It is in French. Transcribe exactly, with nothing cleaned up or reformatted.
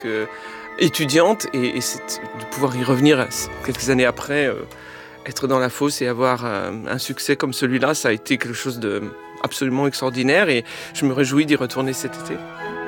que étudiante et, et c'est de pouvoir y revenir quelques années après, euh, être dans la fosse et avoir un, un succès comme celui-là, ça a été quelque chose de absolument extraordinaire et je me réjouis d'y retourner cet été.